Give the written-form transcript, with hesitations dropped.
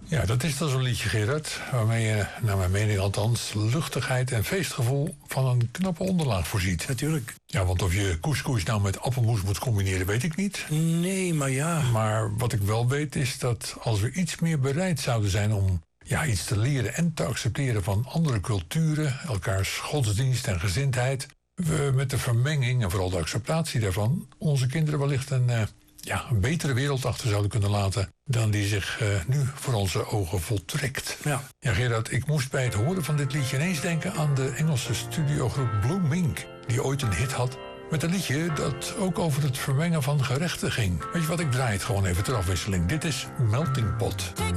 Ja, dat is dan zo'n liedje, Gerard. Waarmee je, naar mijn mening althans, luchtigheid en feestgevoel van een knappe onderlaag voorziet. Natuurlijk. Ja, want of je couscous nou met appelmoes moet combineren, weet ik niet. Nee, maar ja. Maar wat ik wel weet is dat als we iets meer bereid zouden zijn om iets te leren en te accepteren van andere culturen, elkaars godsdienst en gezindheid, we met de vermenging en vooral de acceptatie daarvan onze kinderen wellicht een betere wereld achter zouden kunnen laten dan die zich nu voor onze ogen voltrekt. Ja, Gerard, ik moest bij het horen van dit liedje ineens denken aan de Engelse studiogroep Blue Mink, die ooit een hit had met een liedje dat ook over het vermengen van gerechten ging. Weet je wat, ik draai het gewoon even ter afwisseling. Dit is Melting Pot.